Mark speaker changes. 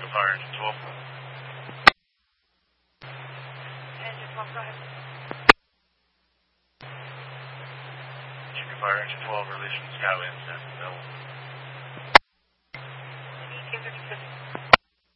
Speaker 1: Chico Fire Engine 12.
Speaker 2: Engine 12, go ahead.
Speaker 1: Chico Fire Engine 12, release from Skywind, San Bell.
Speaker 2: Any kids or